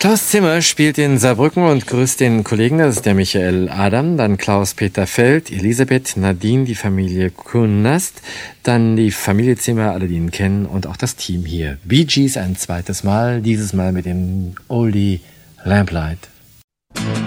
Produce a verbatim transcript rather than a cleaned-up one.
Klaus Zimmer spielt in Saarbrücken und grüßt den Kollegen, das ist der Michael Adam, dann Klaus-Peter Feld, Elisabeth, Nadine, die Familie Kunast, dann die Familie Zimmer, alle die ihn kennen und auch das Team hier. Bee Gees ein zweites Mal, dieses Mal mit dem Oldie Lamplight.